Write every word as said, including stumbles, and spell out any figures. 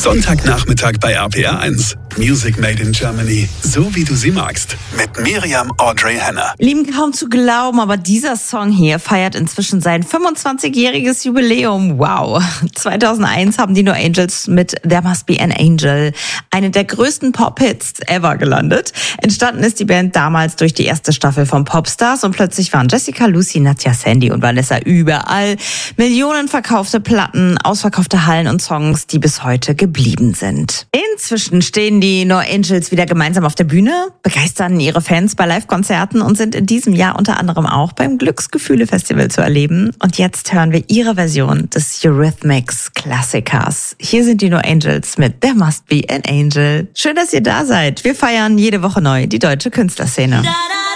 Sonntagnachmittag bei R P R eins. Music Made in Germany. So wie du sie magst. Mit Miriam Audrey Henner. Lieben, kaum zu glauben, aber dieser Song hier feiert inzwischen sein fünfundzwanzigjähriges Jubiläum. Wow. zweitausendeins haben die No Angels mit There Must Be an Angel eine der größten Pop-Hits ever gelandet. Entstanden ist die Band damals durch die erste Staffel von Popstars und plötzlich waren Jessica, Lucy, Nadja, Sandy und Vanessa überall. Millionen verkaufte Platten, ausverkaufte Hallen und Songs, die bis heute geblieben sind. Inzwischen stehen die No Angels wieder gemeinsam auf der Bühne, begeistern ihre Fans bei Live-Konzerten und sind in diesem Jahr unter anderem auch beim Glücksgefühle-Festival zu erleben. Und jetzt hören wir ihre Version des Eurythmics-Klassikers. Hier sind die No Angels mit There Must Be an Angel. Schön, dass ihr da seid. Wir feiern jede Woche neu die deutsche Künstlerszene. Da, da.